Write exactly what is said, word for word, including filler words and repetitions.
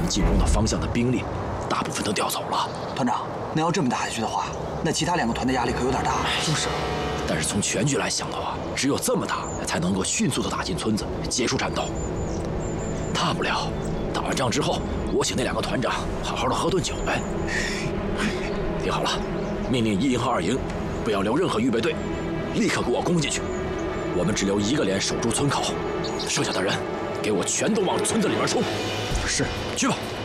进攻的方向的兵力，大部分都调走了。 团长，那要这么打下去的话，那其他两个团的压力可有点大。 就是，但是从全局来想的话，只有这么打，才能够迅速的打进村子，结束战斗。大不了，打完仗之后，我请那两个团长好好的喝顿酒呗。听好了，命令一营和二营，不要留任何预备队，立刻给我攻进去。我们只留一个连守住村口，剩下的人给我全都往村子里面冲。是，去吧。